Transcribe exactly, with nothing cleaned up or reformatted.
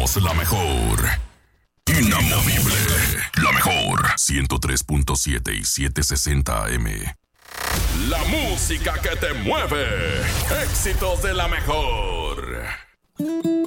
Somos la mejor. Inamovible. La mejor. ciento tres punto siete y setecientos sesenta A M. La música que te mueve. Éxitos de la mejor.